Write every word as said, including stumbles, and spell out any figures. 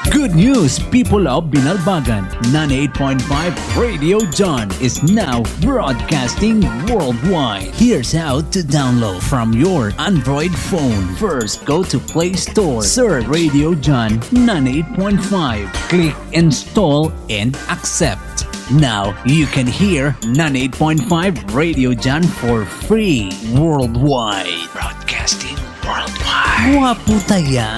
Good news, people of Binalbagan. ninety-eight point five Radio John is now broadcasting worldwide. Here's how to download from your Android phone. First, go to Play Store. Search Radio John ninety-eight point five. Click install and accept. Now, you can hear ninety-eight point five Radio John for free worldwide. Broadcasting worldwide. Guwapo tayo.